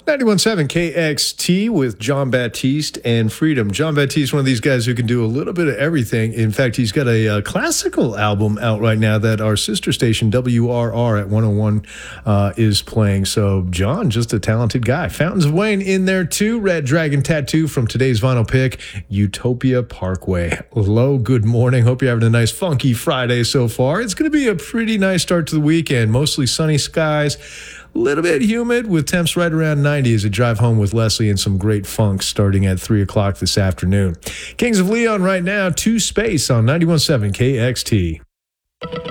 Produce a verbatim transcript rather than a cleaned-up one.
ninety-one point seven K X T with John Baptiste and Freedom. John Baptiste, one of these guys who can do a little bit of everything. In fact, he's got a, uh classical album out right now that our sister station W R R at one oh one uh, is playing. So John, just a talented guy. Fountains of Wayne in there too. Red Dragon Tattoo from today's vinyl pick, Utopia Parkway. Hello, good morning. Hope you're having a nice funky Friday so far. It's going to be a pretty nice start to the weekend. Mostly sunny skies. A little bit humid with temps right around ninety as I drive home with Leslie and some great funk starting at three o'clock this afternoon. Kings of Leon right now, two Space on ninety-one point seven K X T.